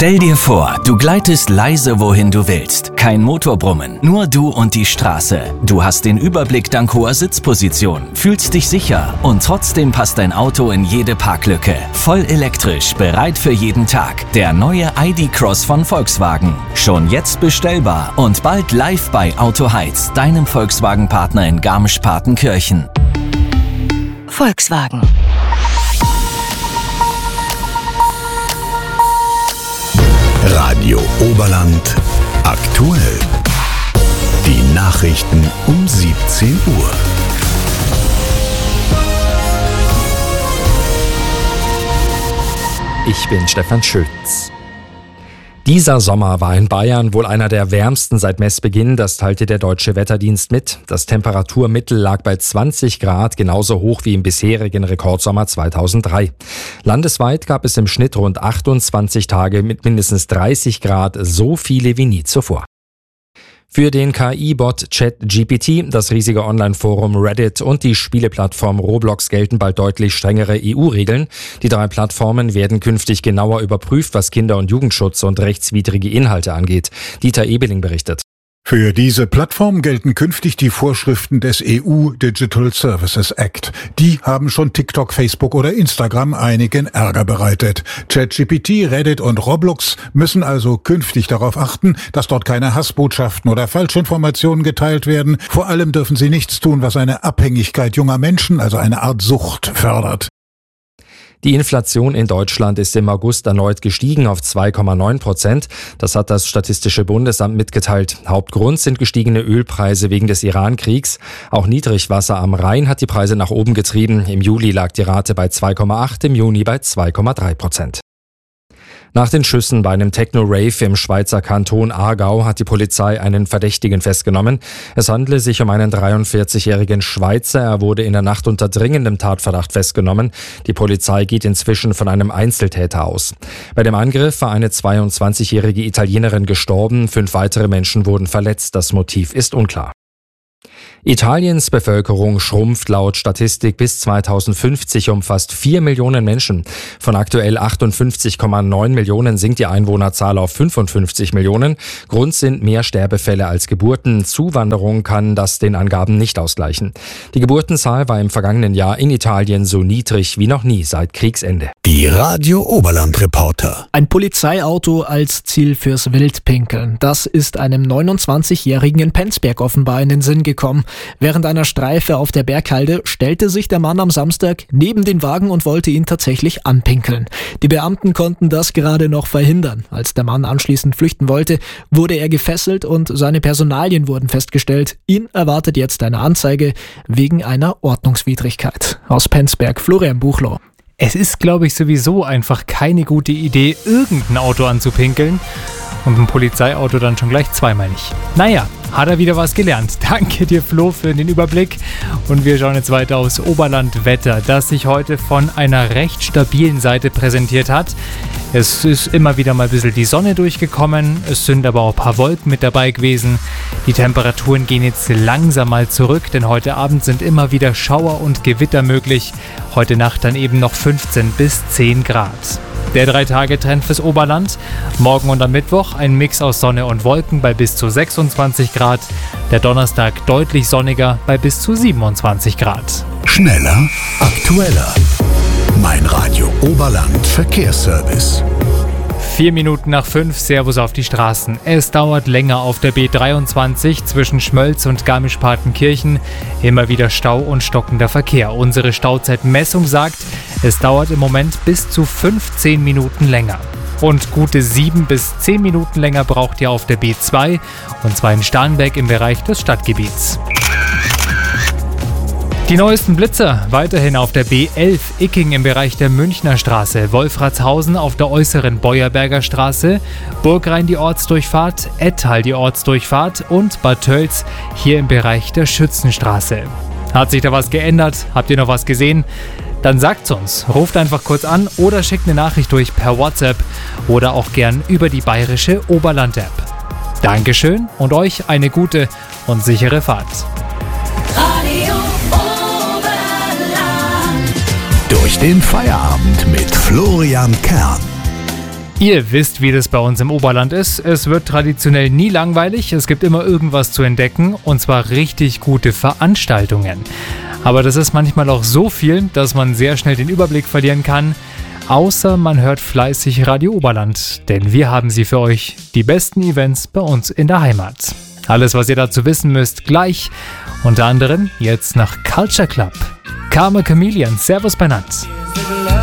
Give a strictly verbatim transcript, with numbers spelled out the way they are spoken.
Stell dir vor, du gleitest leise wohin du willst. Kein Motorbrummen, nur du und die Straße. Du hast den Überblick dank hoher Sitzposition, fühlst dich sicher und trotzdem passt dein Auto in jede Parklücke. Voll elektrisch, bereit für jeden Tag. Der neue I D Cross von Volkswagen. Schon jetzt bestellbar und bald live bei Auto Heiz, deinem Volkswagen-Partner in Garmisch-Partenkirchen. Volkswagen. Radio Oberland aktuell. Die Nachrichten um siebzehn Uhr. Ich bin Stefan Schütz. Dieser Sommer war in Bayern wohl einer der wärmsten seit Messbeginn, das teilte der Deutsche Wetterdienst mit. Das Temperaturmittel lag bei zwanzig Grad, genauso hoch wie im bisherigen Rekordsommer zweitausenddrei. Landesweit gab es im Schnitt rund achtundzwanzig Tage mit mindestens dreißig Grad, so viele wie nie zuvor. Für den K I-Bot ChatGPT, das riesige Online-Forum Reddit und die Spieleplattform Roblox gelten bald deutlich strengere E U-Regeln. Die drei Plattformen werden künftig genauer überprüft, was Kinder- und Jugendschutz und rechtswidrige Inhalte angeht. Dieter Ebeling berichtet. Für diese Plattform gelten künftig die Vorschriften des E U Digital Services Act. Die haben schon TikTok, Facebook oder Instagram einigen Ärger bereitet. ChatGPT, Reddit und Roblox müssen also künftig darauf achten, dass dort keine Hassbotschaften oder Falschinformationen geteilt werden. Vor allem dürfen sie nichts tun, was eine Abhängigkeit junger Menschen, also eine Art Sucht, fördert. Die Inflation in Deutschland ist im August erneut gestiegen auf zwei Komma neun Prozent. Das hat das Statistische Bundesamt mitgeteilt. Hauptgrund sind gestiegene Ölpreise wegen des Iran-Kriegs. Auch Niedrigwasser am Rhein hat die Preise nach oben getrieben. Im Juli lag die Rate bei zwei Komma acht, im Juni bei zwei Komma drei Prozent. Nach den Schüssen bei einem Techno-Rave im Schweizer Kanton Aargau hat die Polizei einen Verdächtigen festgenommen. Es handele sich um einen dreiundvierzigjährigen Schweizer. Er wurde in der Nacht unter dringendem Tatverdacht festgenommen. Die Polizei geht inzwischen von einem Einzeltäter aus. Bei dem Angriff war eine zweiundzwanzigjährige Italienerin gestorben. Fünf weitere Menschen wurden verletzt. Das Motiv ist unklar. Italiens Bevölkerung schrumpft laut Statistik bis zweitausendfünfzig um fast vier Millionen Menschen. Von aktuell achtundfünfzig Komma neun Millionen sinkt die Einwohnerzahl auf fünfundfünfzig Millionen. Grund sind mehr Sterbefälle als Geburten. Zuwanderung kann das den Angaben nicht ausgleichen. Die Geburtenzahl war im vergangenen Jahr in Italien so niedrig wie noch nie seit Kriegsende. Die Radio Oberland Reporter. Ein Polizeiauto als Ziel fürs Wildpinkeln. Das ist einem neunundzwanzigjährigen in Penzberg offenbar in den Sinn gekommen. Während einer Streife auf der Berghalde stellte sich der Mann am Samstag neben den Wagen und wollte ihn tatsächlich anpinkeln. Die Beamten konnten das gerade noch verhindern. Als der Mann anschließend flüchten wollte, wurde er gefesselt und seine Personalien wurden festgestellt. Ihn erwartet jetzt eine Anzeige wegen einer Ordnungswidrigkeit. Aus Penzberg, Florian Buchloh. Es ist, glaube ich, sowieso einfach keine gute Idee, irgendein Auto anzupinkeln. Und ein Polizeiauto dann schon gleich zweimal nicht. Naja, hat er wieder was gelernt. Danke dir, Flo, für den Überblick. Und wir schauen jetzt weiter aufs Oberland-Wetter, das sich heute von einer recht stabilen Seite präsentiert hat. Es ist immer wieder mal ein bisschen die Sonne durchgekommen. Es sind aber auch ein paar Wolken mit dabei gewesen. Die Temperaturen gehen jetzt langsam mal zurück, denn heute Abend sind immer wieder Schauer und Gewitter möglich. Heute Nacht dann eben noch fünfzehn bis zehn Grad. Der Drei-Tage-Trend fürs Oberland. Morgen und am Mittwoch ein Mix aus Sonne und Wolken bei bis zu sechsundzwanzig Grad. Der Donnerstag deutlich sonniger bei bis zu siebenundzwanzig Grad. Schneller, aktueller. Mein Radio Oberland Verkehrsservice. Vier Minuten nach fünf, Servus auf die Straßen. Es dauert länger auf der B dreiundzwanzig zwischen Schmölz und Garmisch-Partenkirchen. Immer wieder Stau und stockender Verkehr. Unsere Stauzeitmessung sagt, es dauert im Moment bis zu fünfzehn Minuten länger. Und gute sieben bis zehn Minuten länger braucht ihr auf der B zwei, und zwar in Starnberg im Bereich des Stadtgebiets. Die neuesten Blitzer weiterhin auf der B elf Icking im Bereich der Münchner Straße, Wolfratshausen auf der äußeren Beuerberger Straße, Burgrhein die Ortsdurchfahrt, Ettal die Ortsdurchfahrt und Bad Tölz hier im Bereich der Schützenstraße. Hat sich da was geändert? Habt ihr noch was gesehen? Dann sagt's uns. Ruft einfach kurz an oder schickt eine Nachricht durch per WhatsApp oder auch gern über die bayerische Oberland-App. Dankeschön und euch eine gute und sichere Fahrt. Radio Oberland. Durch den Feierabend mit Florian Kern. Ihr wisst, wie das bei uns im Oberland ist. Es wird traditionell nie langweilig, es gibt immer irgendwas zu entdecken und zwar richtig gute Veranstaltungen. Aber das ist manchmal auch so viel, dass man sehr schnell den Überblick verlieren kann. Außer man hört fleißig Radio Oberland, denn wir haben sie für euch, die besten Events bei uns in der Heimat. Alles, was ihr dazu wissen müsst, gleich. Unter anderem jetzt nach Culture Club. Karma Chameleon, Servus benannt.